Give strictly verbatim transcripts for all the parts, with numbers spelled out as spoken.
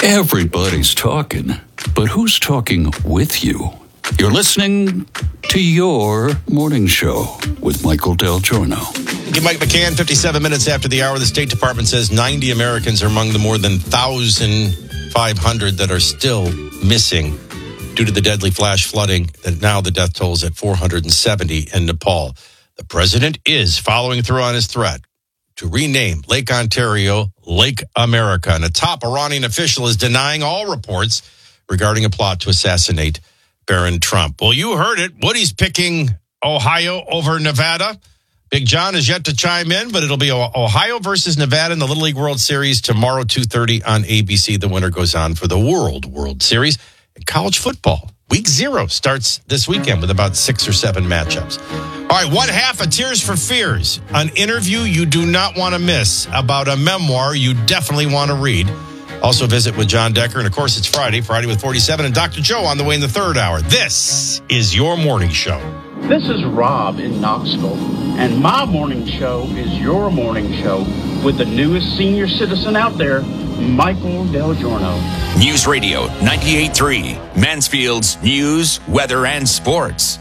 Everybody's talking, but who's talking with you? You're listening to your morning show with Michael Del Giorno. Give Mike McCann, fifty-seven minutes after the hour. The State Department says ninety Americans are among the more than one thousand five hundred that are still missing due to the deadly flash flooding. And now the death toll is at four hundred seventy in Nepal. The president is following through on his threat to rename Lake Ontario Lake America. And a top Iranian official is denying all reports regarding a plot to assassinate Barron Trump. Well, you heard it. Woody's picking Ohio over Nevada. Big John is yet to chime in, but it'll be Ohio versus Nevada in the Little League World Series tomorrow, two thirty on A B C. The winner goes on for the World World Series. And college football, week zero, starts this weekend with about six or seven matchups. All right, one half of Tears for Fears, an interview you do not want to miss about a memoir you definitely want to read. Also visit with John Decker, and of course it's Friday, Friday with forty-seven, and Doctor Joe on the way in the third hour. This is your morning show. This is Rob in Knoxville, and my morning show is your morning show with the newest senior citizen out there, Michael Del Giorno. News Radio ninety-eight point three, Mansfield's news, weather, and sports.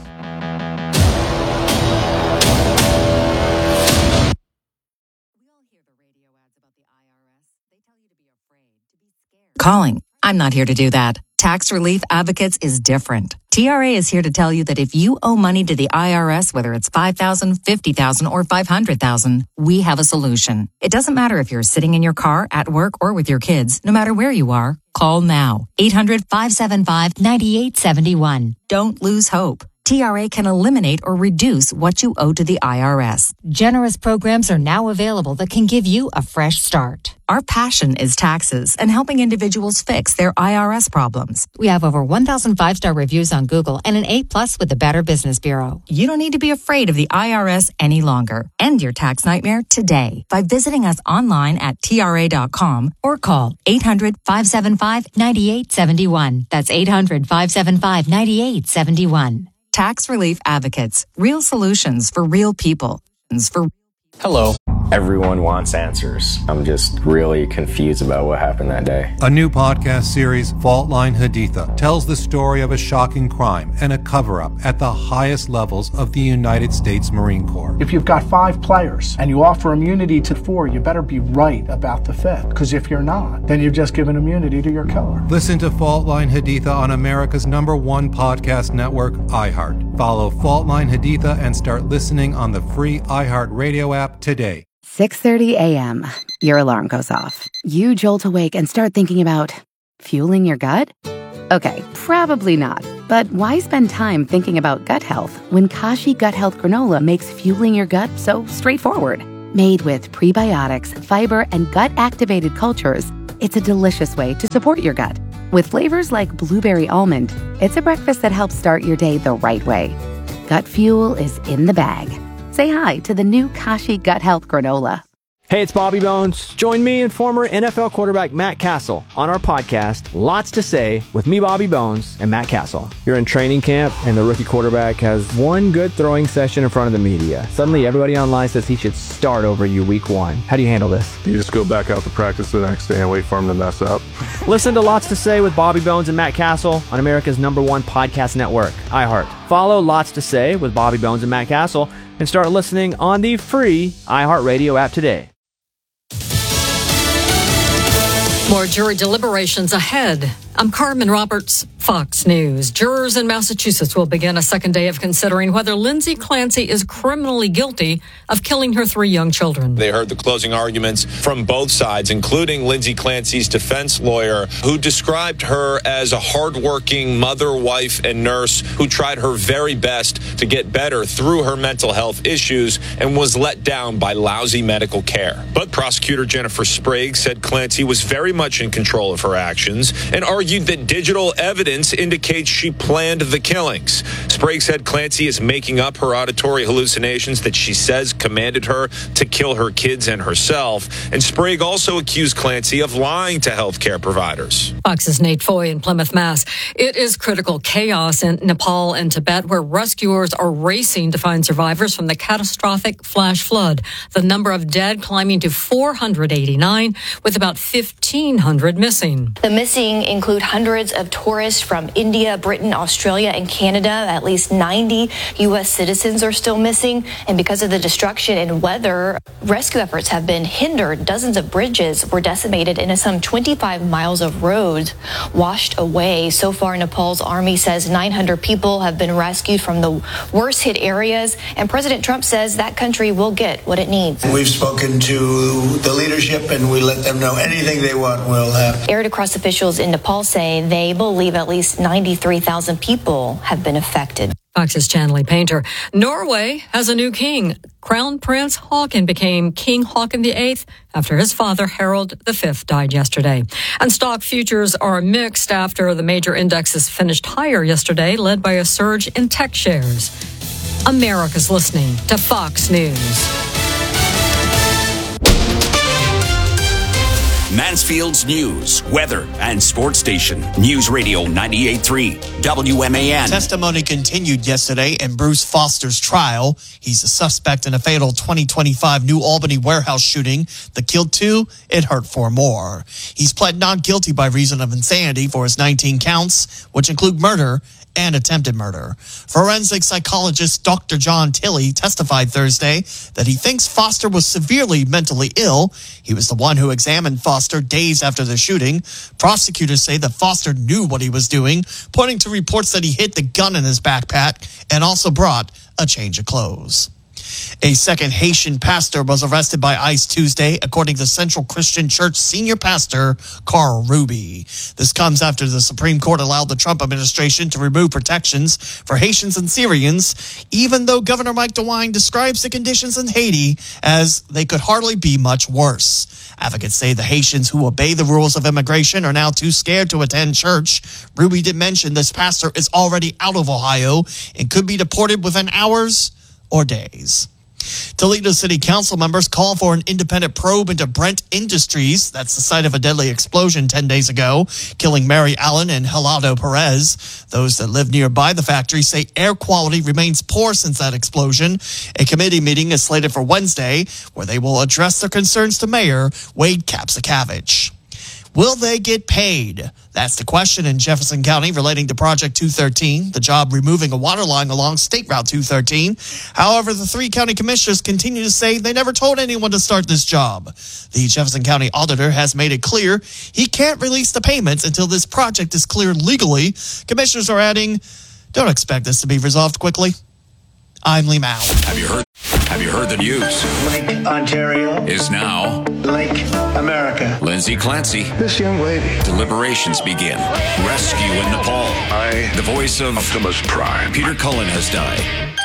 Calling. I'm not here to do that. Tax Relief Advocates is different. T R A is here to tell you that if you owe money to the I R S, whether it's five thousand dollars, fifty thousand dollars, or five hundred thousand dollars, we have a solution. It doesn't matter if you're sitting in your car, at work, or with your kids. No matter where you are, call now. eight hundred, five seven five, nine eight seven one. Don't lose hope. T R A can eliminate or reduce what you owe to the I R S. Generous programs are now available that can give you a fresh start. Our passion is taxes and helping individuals fix their I R S problems. We have over one thousand five-star reviews on Google and an A plus with the Better Business Bureau. You don't need to be afraid of the I R S any longer. End your tax nightmare today by visiting us online at T R A dot com or call eight hundred, five seven five, nine eight seven one. That's eight hundred, five seven five, nine eight seven one. Tax Relief Advocates. Real solutions for real people. For Hello. Everyone wants answers. I'm just really confused about what happened that day. A new podcast series, Fault Line Haditha, tells the story of a shocking crime and a cover-up at the highest levels of the United States Marine Corps. If you've got five players and you offer immunity to four, you better be right about the fifth. Because if you're not, then you've just given immunity to your killer. Listen to Fault Line Haditha on America's number one podcast network, iHeart. Follow Fault Line Haditha and start listening on the free iHeart Radio app today. six thirty a.m. Your alarm goes off. You jolt awake and start thinking about fueling your gut? Okay, probably not. But why spend time thinking about gut health when Kashi Gut Health Granola makes fueling your gut so straightforward? Made with prebiotics, fiber, and gut-activated cultures, it's a delicious way to support your gut. With flavors like blueberry almond, it's a breakfast that helps start your day the right way. Gut fuel is in the bag. Say hi to the new Kashi Gut Health Granola. Hey, it's Bobby Bones. Join me and former N F L quarterback Matt Castle on our podcast, Lots to Say, with me, Bobby Bones, and Matt Castle. You're in training camp, and the rookie quarterback has one good throwing session in front of the media. Suddenly, everybody online says he should start over you week one. How do you handle this? You just go back out to practice the next day and wait for him to mess up. Listen to Lots to Say with Bobby Bones and Matt Castle on America's number one podcast network, iHeart. Follow Lots to Say with Bobby Bones and Matt Castle and start listening on the free iHeartRadio app today. More jury deliberations ahead. I'm Carmen Roberts, Fox News. Jurors in Massachusetts will begin a second day of considering whether Lindsay Clancy is criminally guilty of killing her three young children. They heard the closing arguments from both sides, including Lindsay Clancy's defense lawyer, who described her as a hardworking mother, wife, and nurse who tried her very best to get better through her mental health issues and was let down by lousy medical care. But prosecutor Jennifer Sprague said Clancy was very much in control of her actions and argued argued that digital evidence indicates she planned the killings. Sprague said Clancy is making up her auditory hallucinations that she says commanded her to kill her kids and herself. And Sprague also accused Clancy of lying to healthcare providers. Fox's Nate Foy in Plymouth, Mass. It is critical chaos in Nepal and Tibet, where rescuers are racing to find survivors from the catastrophic flash flood. The number of dead climbing to four hundred eighty-nine, with about fifteen hundred missing. The missing include hundreds of tourists from India, Britain, Australia, and Canada. At least ninety U S citizens are still missing. And because of the destruction and weather, rescue efforts have been hindered. Dozens of bridges were decimated and some twenty-five miles of roads washed away. So far, Nepal's army says nine hundred people have been rescued from the worst hit areas. And President Trump says that country will get what it needs. We've spoken to the leadership and we let them know anything they want will happen. Air to Cross officials in Nepal say they believe at least ninety-three thousand people have been affected. Fox's Chanley Painter. Norway has a new king. Crown Prince Haakon became King Haakon the eighth after his father, Harald the fifth, died yesterday. And stock futures are mixed after the major indexes finished higher yesterday, led by a surge in tech shares. America's listening to Fox News. Mansfield's news, weather, and sports station. News Radio ninety-eight point three W M A N. Testimony continued yesterday in Bruce Foster's trial. He's a suspect in a fatal twenty twenty-five New Albany warehouse shooting that killed two, it hurt four more. He's pled not guilty by reason of insanity for his nineteen counts, which include murder and attempted murder. Forensic psychologist Doctor John Tilley testified Thursday that he thinks Foster was severely mentally ill. He was the one who examined Foster days after the shooting. Prosecutors say that Foster knew what he was doing, pointing to reports that he hid the gun in his backpack and also brought a change of clothes. A second Haitian pastor was arrested by ICE Tuesday, according to Central Christian Church senior pastor Carl Ruby. This comes after the Supreme Court allowed the Trump administration to remove protections for Haitians and Syrians, even though Governor Mike DeWine describes the conditions in Haiti as they could hardly be much worse. Advocates say the Haitians who obey the rules of immigration are now too scared to attend church. Ruby did mention this pastor is already out of Ohio and could be deported within hours or days. Toledo City Council members call for an independent probe into Brent Industries. That's the site of a deadly explosion ten days ago, killing Mary Allen and Helado Perez. Those that live nearby the factory say air quality remains poor since that explosion. A committee meeting is slated for Wednesday, where they will address their concerns to Mayor Wade Kapsakavich. Will they get paid? That's the question in Jefferson County relating to Project two thirteen, the job removing a water line along State Route two thirteen. However, the three county commissioners continue to say they never told anyone to start this job. The Jefferson County auditor has made it clear he can't release the payments until this project is cleared legally. Commissioners are adding, don't expect this to be resolved quickly. I'm Lee Mao. Have you heard? Have you heard the news? Lake Ontario Is now Lake America. Lindsay Clancy. This young lady. Deliberations begin. Rescue in Nepal. I, the voice of Optimus Prime. Peter Cullen has died.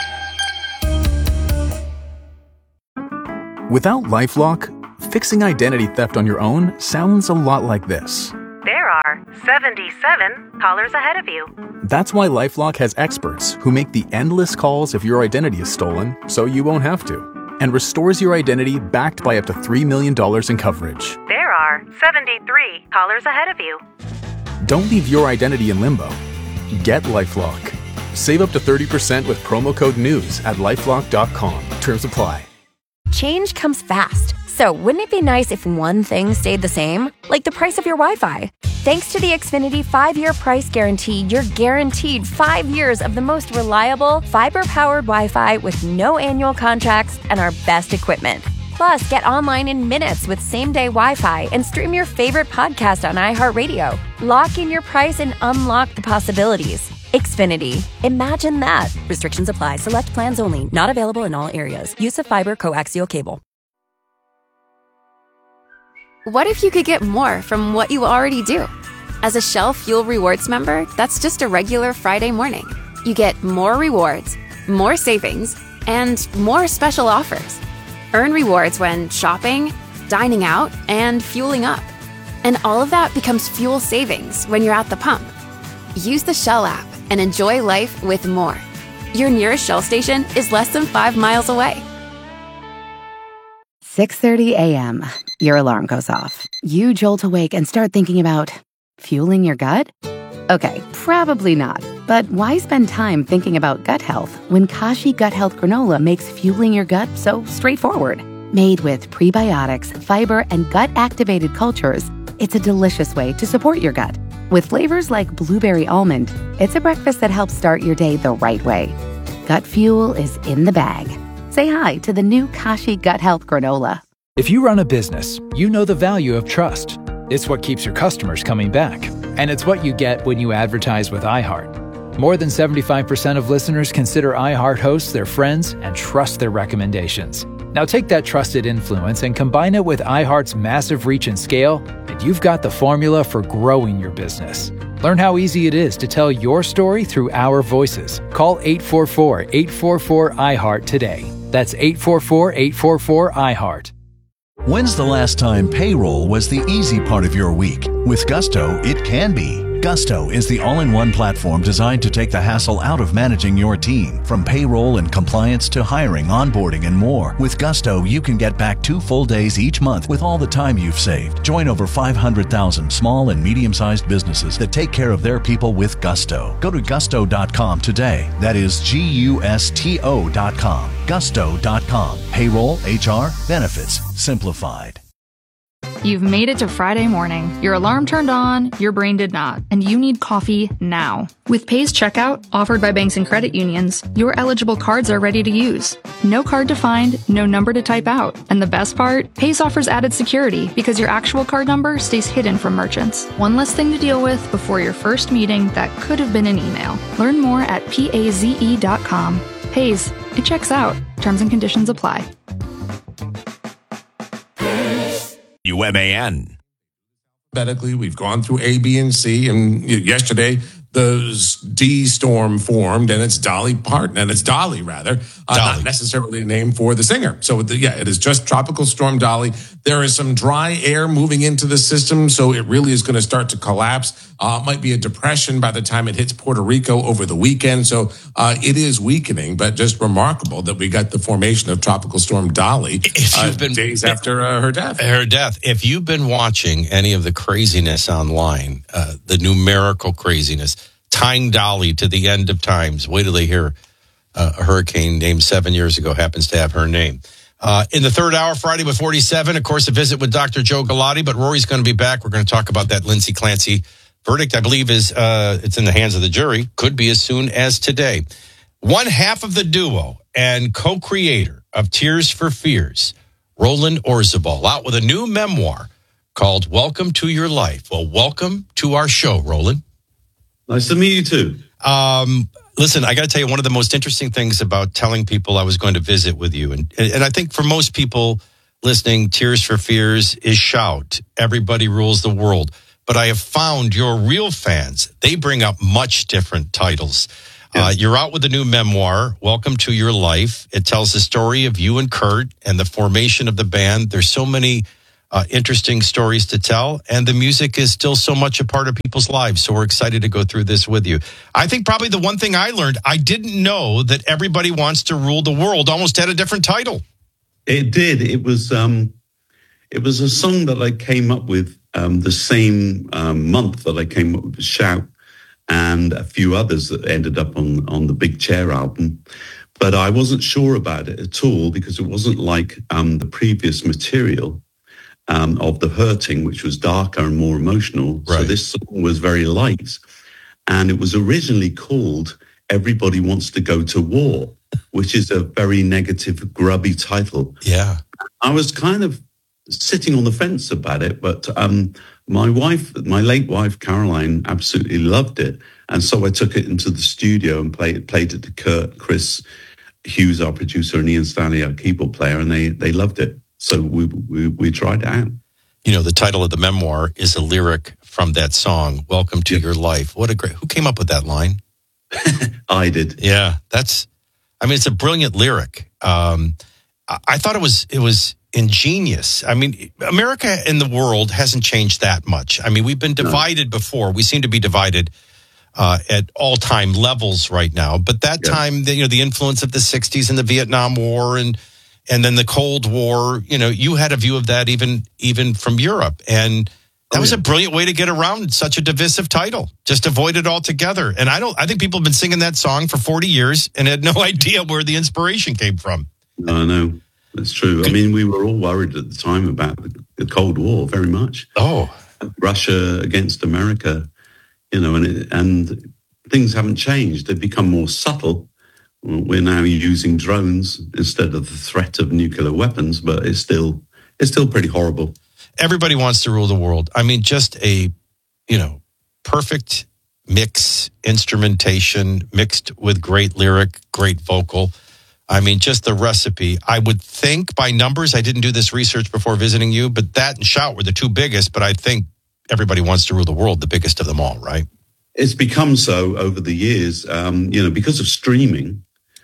Without LifeLock, fixing identity theft on your own sounds a lot like this. There are seventy-seven callers ahead of you. That's why LifeLock has experts who make the endless calls if your identity is stolen so you won't have to, and restores your identity backed by up to three million dollars in coverage. There are seventy-three callers ahead of you. Don't leave your identity in limbo. Get LifeLock. Save up to thirty percent with promo code NEWS at lifelock dot com. Terms apply. Change comes fast. So wouldn't it be nice if one thing stayed the same? Like the price of your Wi-Fi. Thanks to the Xfinity five-year price guarantee, you're guaranteed five years of the most reliable, fiber-powered Wi-Fi with no annual contracts and our best equipment. Plus, get online in minutes with same-day Wi-Fi and stream your favorite podcast on iHeartRadio. Lock in your price and unlock the possibilities. Xfinity. Imagine that. Restrictions apply. Select plans only. Not available in all areas. Use of fiber coaxial cable. What if you could get more from what you already do? As a Shell Fuel Rewards member, that's just a regular Friday morning. You get more rewards, more savings, and more special offers. Earn rewards when shopping, dining out, and fueling up. And all of that becomes fuel savings when you're at the pump. Use the Shell app and enjoy life with more. Your nearest Shell station is less than five miles away. six thirty a.m. Your alarm goes off. You jolt awake and start thinking about fueling your gut? Okay, probably not. But why spend time thinking about gut health when Kashi Gut Health Granola makes fueling your gut so straightforward? Made with prebiotics, fiber, and gut-activated cultures, it's a delicious way to support your gut. With flavors like blueberry almond, it's a breakfast that helps start your day the right way. Gut fuel is in the bag. Say hi to the new Kashi Gut Health Granola. If you run a business, you know the value of trust. It's what keeps your customers coming back. And it's what you get when you advertise with iHeart. More than seventy-five percent of listeners consider iHeart hosts their friends and trust their recommendations. Now take that trusted influence and combine it with iHeart's massive reach and scale, and you've got the formula for growing your business. Learn how easy it is to tell your story through our voices. Call eight four four, eight four four, I heart today. That's eight four four, eight four four, I heart. When's the last time payroll was the easy part of your week? With Gusto, it can be. Gusto is the all-in-one platform designed to take the hassle out of managing your team. From payroll and compliance to hiring, onboarding, and more. With Gusto, you can get back two full days each month with all the time you've saved. Join over five hundred thousand small and medium-sized businesses that take care of their people with Gusto. Go to gusto dot com today. That is G U S T O dot com. gusto dot com. Payroll, H R, benefits, simplified. You've made it to Friday morning. Your alarm turned on, your brain did not, and you need coffee now. With Pay's checkout, offered by banks and credit unions, your eligible cards are ready to use. No card to find, no number to type out. And the best part? Pay's offers added security because your actual card number stays hidden from merchants. One less thing to deal with before your first meeting that could have been an email. Learn more at paze dot com. Pay's, it checks out. Terms and conditions apply. U M A N. Alphabetically, we've gone through A, B, and C, and yesterday the D storm formed, and it's Dolly Parton, and it's Dolly rather, uh, not necessarily a name for the singer. So the, yeah, it is just Tropical Storm Dolly. There is some dry air moving into the system, so it really is going to start to collapse. Uh, it might be a depression by the time it hits Puerto Rico over the weekend. So uh, it is weakening, but just remarkable that we got the formation of Tropical Storm Dolly uh, been, days after uh, her death. Her death. If you've been watching any of the craziness online, uh, the numerical craziness, tying Dolly to the end of times. Wait till they hear uh, a hurricane named seven years ago happens to have her name. Uh, in the third hour, Friday with forty-seven, of course, a visit with Doctor Joe Galati, but Rory's going to be back. We're going to talk about that Lindsay Clancy verdict. I believe is uh, it's in the hands of the jury. Could be as soon as today. One half of the duo and co-creator of Tears for Fears, Roland Orzabal, out with a new memoir called Welcome to Your Life. Well, welcome to our show, Roland. Nice to meet you too. Um, listen, I got to tell you, one of the most interesting things about telling people I was going to visit with you, and and I think for most people listening, Tears for Fears is shout. Everybody rules the world. But I have found your real fans, they bring up much different titles. Yes. Uh, you're out with a new memoir, Welcome to Your Life. It tells the story of you and Kurt and the formation of the band. There's so many Uh, interesting stories to tell, and the music is still so much a part of people's lives, so we're excited to go through this with you. I think probably the one thing I learned, I didn't know that Everybody Wants to Rule the World almost had a different title. It did. It was um, it was a song that I came up with um, the same um, month that I came up with Shout and a few others that ended up on, on the Big Chair album. But I wasn't sure about it at all because it wasn't like um, the previous material. Um, of The Hurting, which was darker and more emotional. Right. So this song was very light. And it was originally called Everybody Wants to Go to War, which is a very negative, grubby title. Yeah. I was kind of sitting on the fence about it, but um, my wife, my late wife, Caroline, absolutely loved it. And so I took it into the studio and played, played it to Kurt, Chris Hughes, our producer, and Ian Stanley, our keyboard player, and they, they loved it. So we, we we tried it out. You know, the title of the memoir is a lyric from that song, Welcome to Your Life. What a great, who came up with that line? I did. Yeah, that's, I mean, it's a brilliant lyric. Um, I, I thought it was, it was ingenious. I mean, America and the world hasn't changed that much. I mean, we've been divided no. before. We seem to be divided uh, at all-time levels right now. But that yeah. time, the, you know, the influence of the sixties and the Vietnam War and and then the Cold War, you know, you had a view of that even even from Europe. And that oh, was yeah. a brilliant way to get around such a divisive title. Just avoid it altogether. And I don't. I think people have been singing that song for forty years and had no idea where the inspiration came from. No, no, that's true. I mean, we were all worried at the time about the, the Cold War very much. Oh, Russia against America, you know, and it, and things haven't changed. They've become more subtle. We're now using drones instead of the threat of nuclear weapons, but it's still it's still pretty horrible. Everybody wants to rule the world. I mean, just a, you know, perfect mix, instrumentation mixed with great lyric, great vocal. I mean, just the recipe. I would think by numbers, I didn't do this research before visiting you, but that and Shout were the two biggest, but I think Everybody Wants to Rule the World, the biggest of them all, right? It's become so over the years, um, you know, because of streaming.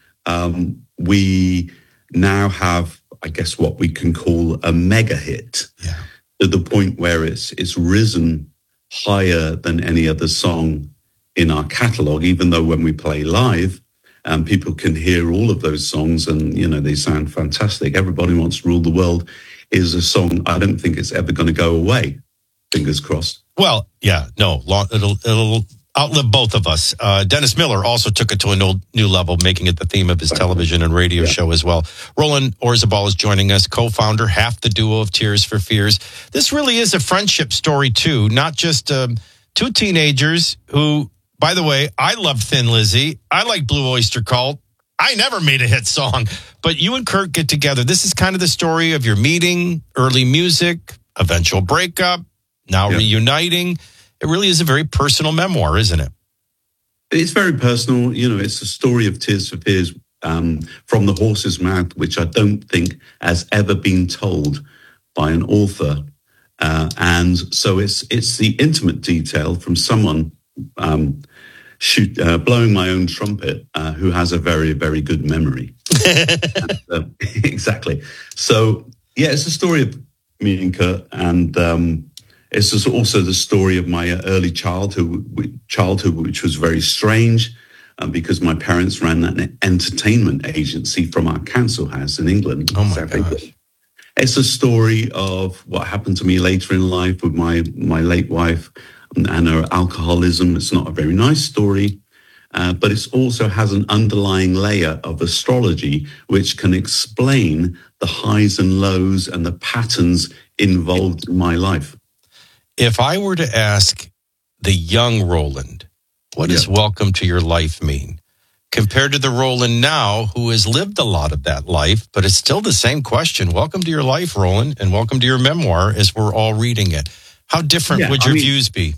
Um, we now have, I guess, what we can call a mega hit, yeah. to the point where it's it's risen higher than any other song in our catalogue, even though when we play live, um, people can hear all of those songs and, you know, they sound fantastic. Everybody Wants to Rule the World is a song I don't think it's ever going to go away. Fingers crossed. Well, yeah, no, it'll, it'll outlive both of us. Uh, Dennis Miller also took it to a new, new level, making it the theme of his television and radio yeah. show as well. Roland Orzabal is joining us, co-founder, half the duo of Tears for Fears. This really is a friendship story, too, not just um, two teenagers who, by the way, I love Thin Lizzy. I like Blue Oyster Cult. I never made a hit song, but you and Kurt get together. This is kind of the story of your meeting, early music, eventual breakup, now yeah. reuniting. It really is a very personal memoir, isn't it? It's very personal. You know, it's a story of Tears for Fears um, from the horse's mouth, which I don't think has ever been told by an author. Uh, and so it's it's the intimate detail from someone um, shoot, uh, blowing my own trumpet uh, who has a very, very good memory. and, uh, exactly. So, yeah, it's a story of me and Kurt, and um, it's also the story of my early childhood, childhood which was very strange um, because my parents ran an entertainment agency from our council house in England. Oh, my gosh. It's a story of what happened to me later in life with my, my late wife and her alcoholism. It's not a very nice story, uh, but it also has an underlying layer of astrology which can explain the highs and lows and the patterns involved in my life. If I were to ask the young Roland, what yeah. does welcome to your life mean? Compared to the Roland now, who has lived a lot of that life, but it's still the same question. Welcome to your life, Roland, and welcome to your memoir as we're all reading it. How different yeah, would your I mean, views be?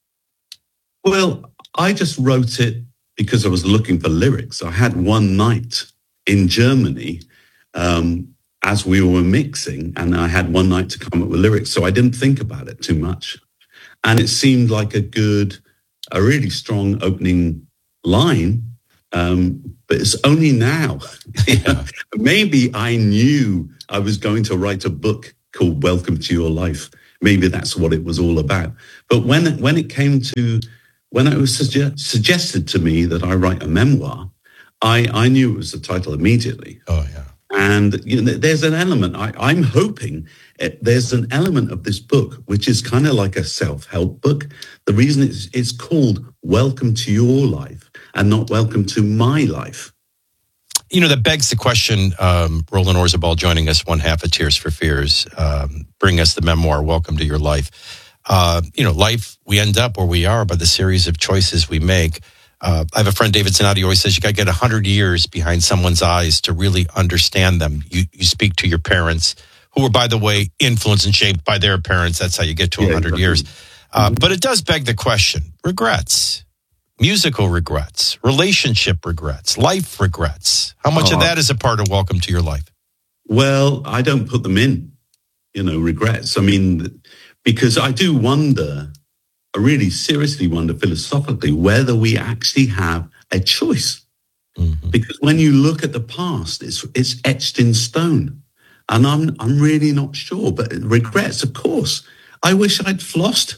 Well, I just wrote it because I was looking for lyrics. I had one night in Germany um, as we were mixing, and I had one night to come up with lyrics, so I didn't think about it too much. And it seemed like a good, a really strong opening line. Um, but it's only now. yeah. Maybe I knew I was going to write a book called Welcome to Your Life. Maybe that's what it was all about. But when when it came to, when it was suge- suggested to me that I write a memoir, I, I knew it was the title immediately. Oh, yeah. And you know, there's an element, I, I'm hoping it, there's an element of this book, which is kind of like a self-help book. The reason it's, it's called Welcome to Your Life and not Welcome to My Life. You know, that begs the question, um, Roland Orzabal joining us, one half of Tears for Fears, um, bring us the memoir, Welcome to Your Life. Uh, you know, life, we end up where we are by the series of choices we make. Uh, I have a friend, David Zanotti, who always says you got to get one hundred years behind someone's eyes to really understand them. You you speak to your parents, who were, by the way, influenced and shaped by their parents. That's how you get to yeah, one hundred exactly. years. Uh, mm-hmm. But it does beg the question, regrets, musical regrets, relationship regrets, life regrets. How much oh. of that is a part of Welcome to Your Life? Well, I don't put them in, you know, regrets. I mean, because I do wonder, I really seriously wonder philosophically whether we actually have a choice. Mm-hmm. Because when you look at the past, it's it's etched in stone. And I'm I'm really not sure. But regrets, of course. I wish I'd flossed.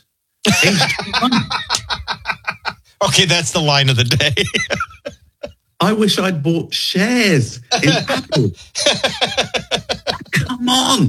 Okay, that's the line of the day. I wish I'd bought shares in Apple. Come on.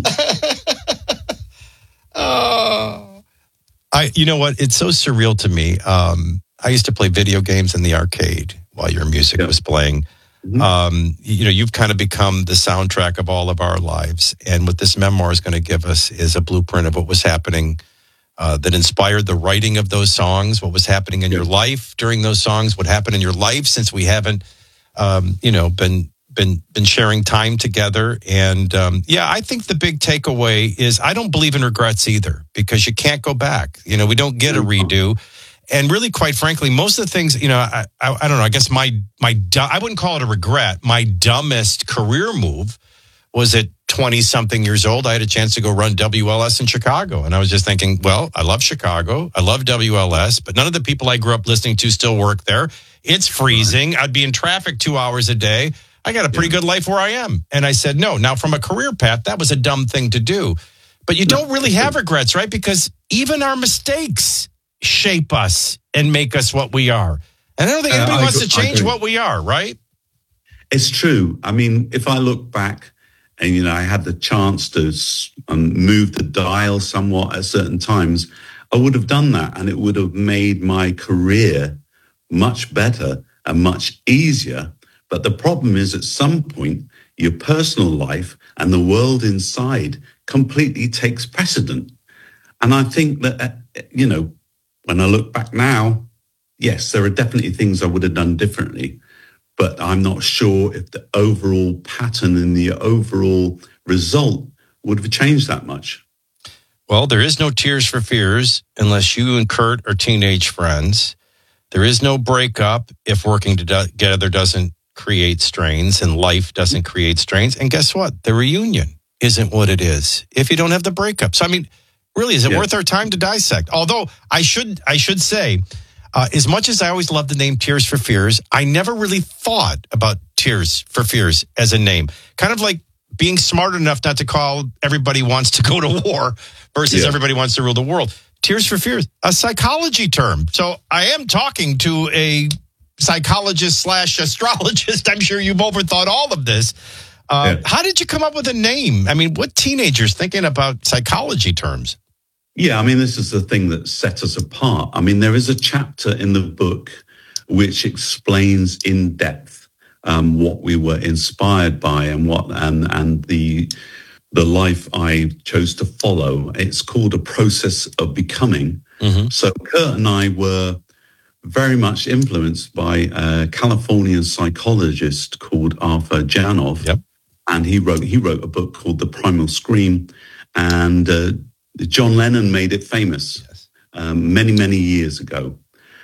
Oh, I. You know what? It's so surreal to me. Um, I used to play video games in the arcade while your music yeah. was playing. Mm-hmm. Um, you know, you've kind of become the soundtrack of all of our lives. And what this memoir is going to give us is a blueprint of what was happening uh, that inspired the writing of those songs, what was happening in yeah. your life during those songs, what happened in your life since we haven't, um, you know, been been been sharing time together. And um, yeah, I think the big takeaway is I don't believe in regrets either, because you can't go back. You know, we don't get a redo. And really, quite frankly, most of the things, you know, I, I, I don't know, I guess my, my, I wouldn't call it a regret. My dumbest career move was at twenty something years old. I had a chance to go run W L S in Chicago. And I was just thinking, well, I love Chicago. I love W L S, but none of the people I grew up listening to still work there. It's freezing. I'd be in traffic two hours a day. I got a pretty good life where I am. And I said, no. Now, from a career path, that was a dumb thing to do. But you don't really have regrets, right? Because even our mistakes shape us and make us what we are. And I don't think anybody uh, wants to change what we are, right? It's true. I mean, if I look back and, you know, I had the chance to um, move the dial somewhat at certain times, I would have done that. And it would have made my career much better and much easier. But the problem is, at some point, your personal life and the world inside completely takes precedent. And I think that, uh, you know, when I look back now, yes, there are definitely things I would have done differently, but I'm not sure if the overall pattern and the overall result would have changed that much. Well, there is no Tears for Fears unless you and Kurt are teenage friends. There is no breakup if working together doesn't create strains and life doesn't create strains. And guess what? The reunion isn't what it is if you don't have the breakup. So, I mean, really, is it yeah. worth our time to dissect? Although I should I should say, uh, as much as I always love the name Tears for Fears, I never really thought about Tears for Fears as a name. Kind of like being smart enough not to call Everybody Wants to Go to War versus yeah. Everybody Wants to Rule the World. Tears for Fears, a psychology term. So I am talking to a psychologist slash astrologist. I'm sure you've overthought all of this. Uh, yeah. How did you come up with a name? I mean, what teenagers thinking about psychology terms? Yeah, I mean, this is the thing that sets us apart. I mean, there is a chapter in the book which explains in depth um, what we were inspired by and what and and the the life I chose to follow. It's called A Process of Becoming. Mm-hmm. So Kurt and I were very much influenced by a Californian psychologist called Arthur Janov. Yep. And he wrote he wrote a book called The Primal Scream, and uh, John Lennon made it famous yes. um, many, many years ago.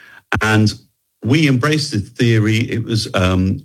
And we embraced the theory. It was um,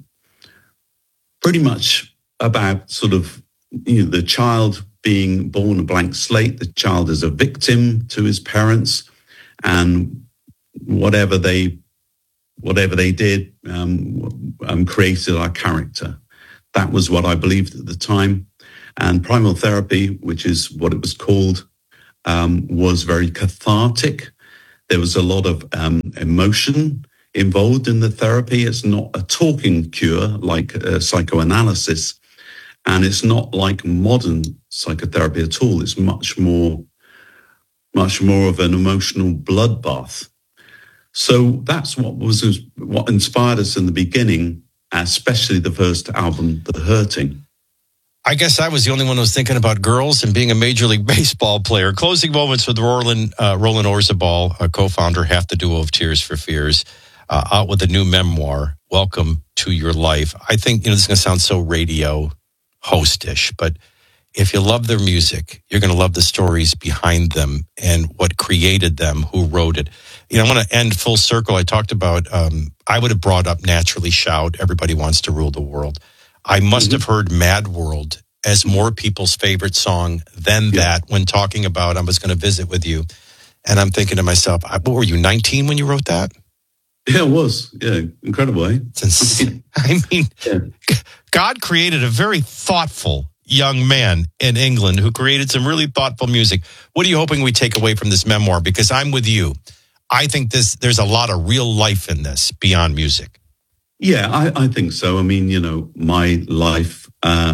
pretty much about sort of, you know, the child being born a blank slate. The child is a victim to his parents, and whatever they whatever they did um, um, created our character. That was what I believed at the time. And primal therapy, which is what it was called, um, was very cathartic. There was a lot of um, emotion involved in the therapy. It's not a talking cure like uh, psychoanalysis. And it's not like modern psychotherapy at all. It's much more, much more of an emotional bloodbath. So that's what was what inspired us in the beginning, especially the first album, The Hurting. I guess I was the only one who was thinking about girls and being a Major League Baseball player. Closing moments with Roland, uh, Roland Orzabal, a co-founder, half the duo of Tears for Fears, uh, out with a new memoir, Welcome to Your Life. I think, you know, this is going to sound so radio hostish, but if you love their music, you're going to love the stories behind them and what created them, who wrote it. You know, I want to end full circle. I talked about, um, I would have brought up Naturally Shout, Everybody Wants to Rule the World. I must mm-hmm. have heard Mad World as more people's favorite song than yeah. that when talking about I was going to visit with you. And I'm thinking to myself, what were you, nineteen when you wrote that? Yeah, it was. Yeah, incredible, eh? It's insane. I mean, yeah. God created a very thoughtful young man in England who created some really thoughtful music. What are you hoping we take away from this memoir? Because I'm with you. I think this there's a lot of real life in this beyond music. Yeah, I, I think so. I mean, you know, my life, uh,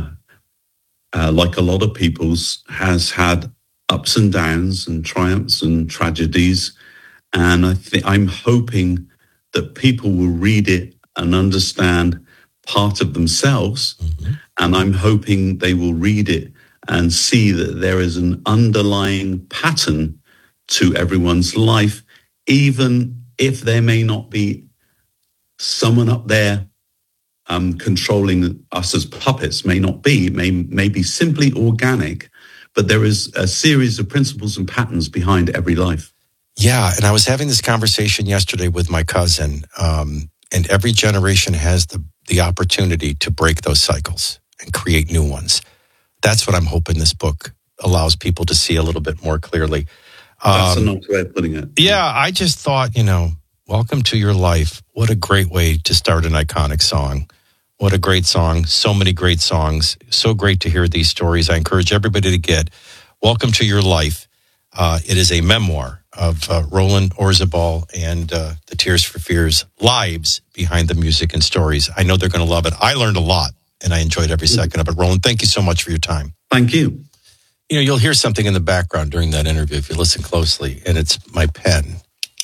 uh, like a lot of people's, has had ups and downs and triumphs and tragedies. And I think I'm hoping that people will read it and understand part of themselves. Mm-hmm. And I'm hoping they will read it and see that there is an underlying pattern to everyone's life, even if there may not be someone up there um, controlling us as puppets. May not be, may, may be simply organic, but there is a series of principles and patterns behind every life. Yeah, and I was having this conversation yesterday with my cousin, um, and every generation has the, the opportunity to break those cycles and create new ones. That's what I'm hoping this book allows people to see a little bit more clearly. That's Um, a nice way of putting it. yeah, I just thought, you know, welcome to your life. What a great way to start an iconic song. What a great song. So many great songs. So great to hear these stories. I encourage everybody to get Welcome to Your Life. Uh, it is a memoir of uh, Roland Orzabal and uh, the Tears for Fears lives behind the music and stories. I know they're going to love it. I learned a lot, and I enjoyed every second of it. Roland, thank you so much for your time. Thank you. You know, you'll hear something in the background during that interview if you listen closely, and it's my pen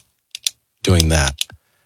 doing that.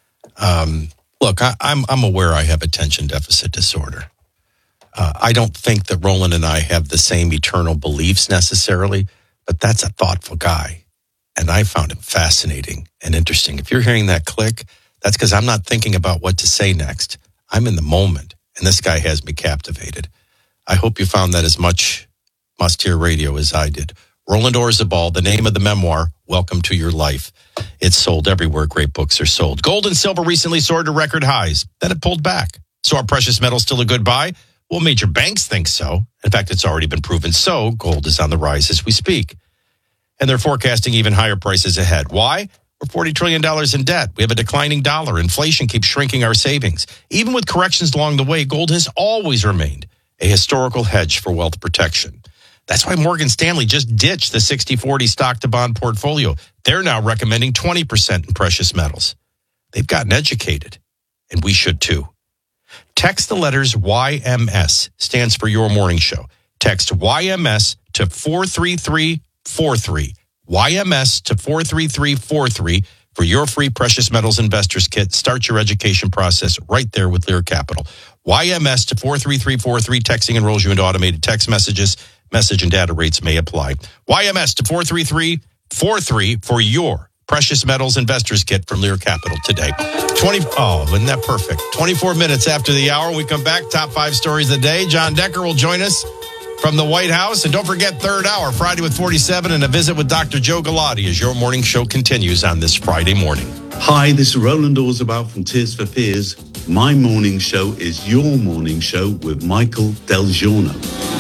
Um, look, I, I'm I'm aware I have attention deficit disorder. Uh, I don't think that Roland and I have the same eternal beliefs necessarily, but that's a thoughtful guy. And I found him fascinating and interesting. If you're hearing that click, that's because I'm not thinking about what to say next. I'm in the moment, and this guy has me captivated. I hope you found that as much must-hear radio as I did. Roland Orzabal, the name of the memoir, Welcome to Your Life. It's sold everywhere great books are sold. Gold and silver recently soared to record highs. Then it pulled back. So are precious metals still a good buy? Well, major banks think so. In fact, it's already been proven so. Gold is on the rise as we speak. And they're forecasting even higher prices ahead. Why? We're forty trillion dollars in debt. We have a declining dollar. Inflation keeps shrinking our savings. Even with corrections along the way, gold has always remained a historical hedge for wealth protection. That's why Morgan Stanley just ditched the sixty forty stock-to-bond portfolio. They're now recommending twenty percent in precious metals. They've gotten educated, and we should too. Text the letters Y M S, stands for Your Morning Show. Text Y M S to four three three four three. Y M S to four three three four three for your free Precious Metals Investors Kit. Start your education process right there with Lear Capital. Y M S to four three three four three. Texting enrolls you into automated text messages. Message and data rates may apply. Y M S to four three three four three for your Precious Metals Investors Kit from Lear Capital today. twenty Oh, isn't that perfect? twenty-four minutes after the hour, we come back. Top five stories of the day. John Decker will join us from the White House. And don't forget, third hour, Friday with forty-seven, and a visit with Doctor Joe Galati as your morning show continues on this Friday morning. Hi, this is Roland Orzabal from Tears for Fears. My morning show is your morning show with Michael Del Giorno.